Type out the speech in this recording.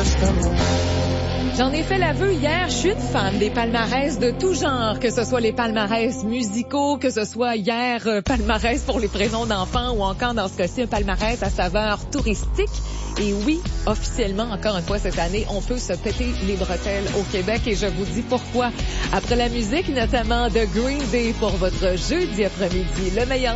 J'en ai fait l'aveu hier, je suis une fan des palmarès de tout genre, que ce soit les palmarès musicaux, que ce soit hier palmarès pour les prénoms d'enfants ou encore dans ce cas-ci un palmarès à saveur touristique. Et oui, officiellement, encore une fois cette année, on peut se péter les bretelles au Québec et je vous dis pourquoi. Après la musique, notamment de Green Day pour votre jeudi après-midi, le meilleur